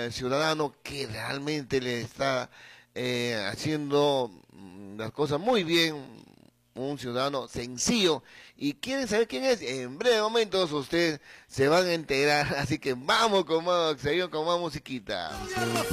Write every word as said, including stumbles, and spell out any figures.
ciudadano que realmente le está eh, haciendo las cosas muy bien, un ciudadano sencillo. ¿Y quieren saber quién es? En breve momentos ustedes se van a enterar, así que vamos con más, seguimos con más musiquita.